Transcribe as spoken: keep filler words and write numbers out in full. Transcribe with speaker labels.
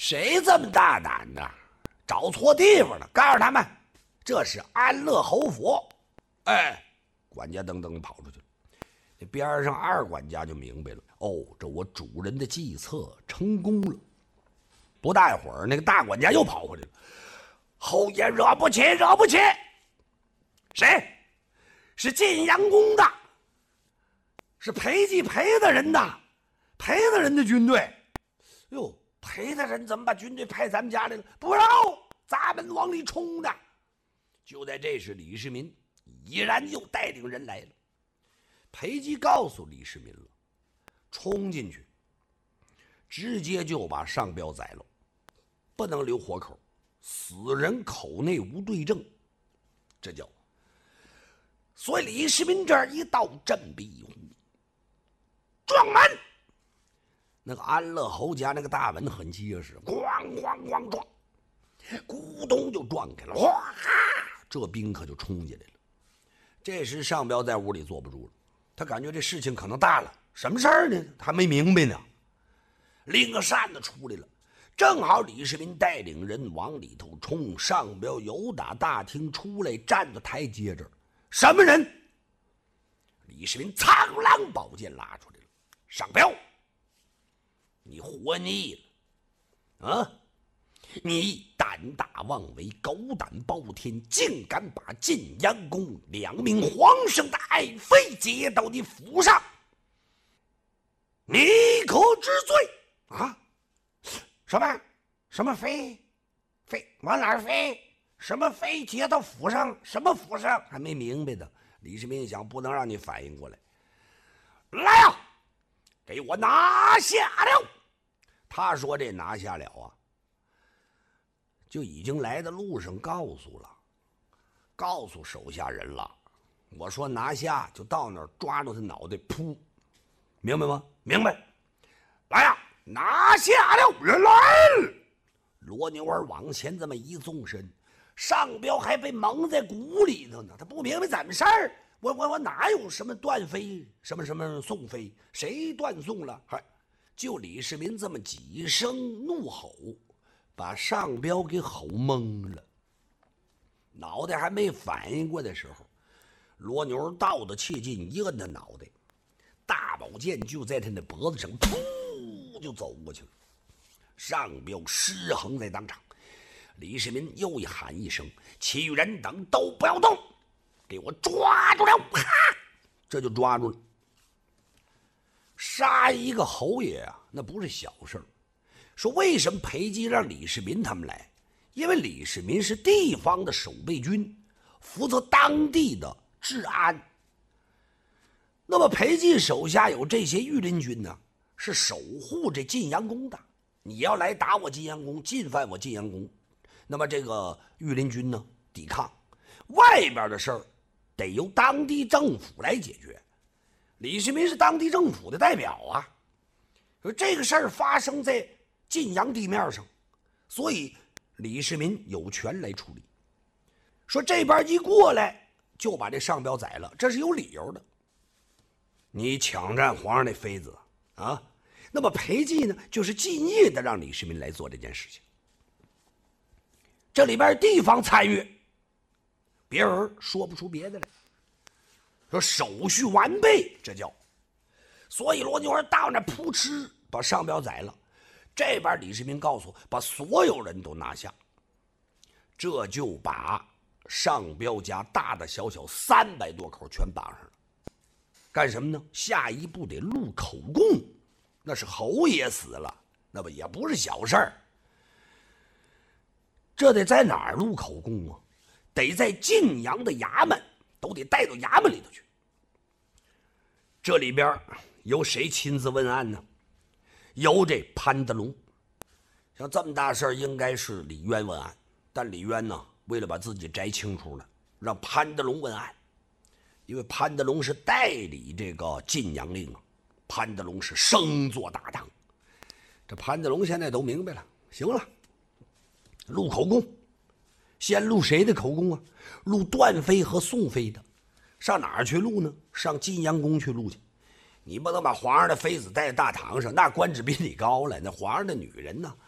Speaker 1: 谁这么大胆呢？找错地方了！告诉他们，这是安乐侯府。哎，管家噔噔跑出去了。这边上二管家就明白了，哦，这我主人的计策成功了。不大一会儿，那个大管家又跑回来了。侯爷惹不起，惹不起！谁？是晋阳宫的，是裴寂裴大人的，裴大人的军队。哟，裴大人怎么把军队派咱们家来了？不让咱们往里冲的。就在这时，李世民已然又带领人来了。裴寂告诉李世民了，冲进去，直接就把上彪宰了，不能留活口，死人口内无对证，这叫。所以李世民这儿一到，振臂一呼，撞门。那个安乐侯家那个大门很结实，咣咣咣撞，咕咚就撞开了，哗，这兵可就冲进来了。这时上彪在屋里坐不住了，他感觉这事情可能大了，什么事儿呢？他没明白呢。拎个扇子出来了，正好李世民带领人往里头冲，上彪由打大厅出来，站在台阶这儿。什么人？李世民苍狼宝剑拉出来了。上彪，你活腻了啊！你胆大妄为，狗胆包天，竟敢把晋阳宫两名皇上的爱妃接到你府上，你可知罪啊？什么什么妃？妃往哪儿飞？什么妃接到府上？什么府上？还没明白的。李世民想，不能让你反应过来。来呀，给我拿下了！他说这拿下了啊，就已经来的路上告诉了，告诉手下人了。我说拿下，就到那儿抓住他脑袋，噗，明白吗？明白。来呀，拿下了！人来！罗牛儿往前这么一纵身，上彪还被蒙在鼓里头呢，他不明白怎么事儿。我我我哪有什么断妃，什么什么宋妃，谁断送了？还就李世民这么几声怒吼，把上彪给吼懵了，脑袋还没反应过来的时候，罗牛到的切近，一摁他脑袋，大宝剑就在他那脖子上，噗就走过去了。上彪失衡在当场。李世民又一喊一声：“其余人等都不要动，给我抓住了！”啪，这就抓住了。杀一个侯爷啊，那不是小事儿。说为什么裴寂让李世民他们来？因为李世民是地方的守备军，负责当地的治安。那么裴寂手下有这些御林军呢，是守护这晋阳宫的。你要来打我晋阳宫，进犯我晋阳宫，那么这个御林军呢，抵抗外边的事儿，得由当地政府来解决。李世民是当地政府的代表啊，说这个事儿发生在晋阳地面上，所以李世民有权来处理。说这边一过来就把这上彪宰了，这是有理由的。你抢占皇上那妃子啊，那么裴寂呢，就是尽业的让李世民来做这件事情。这里边地方参与，别人说不出别的来。说手续完备，这叫。所以罗牛儿到那扑哧把上彪宰了。这边李世民告诉把所有人都拿下，这就把上彪家大大小小三百多口全绑上了。干什么呢？下一步得录口供，那是侯爷死了，那不也不是小事儿。这得在哪儿录口供啊？得在晋阳的衙门，都得带到衙门里头去。这里边由谁亲自问案呢？由这潘德龙。像这么大事儿，应该是李渊问案，但李渊呢，为了把自己摘清楚了，让潘德龙问案。因为潘德龙是代理这个晋阳令啊，潘德龙是生做大当。这潘德龙现在都明白了，行了，录口供，先录谁的口供啊？录段妃和宋妃的。上哪儿去录呢？上晋阳宫去录去。你不能把皇上的妃子带在大堂上，那官职比你高了。那皇上的女人呢，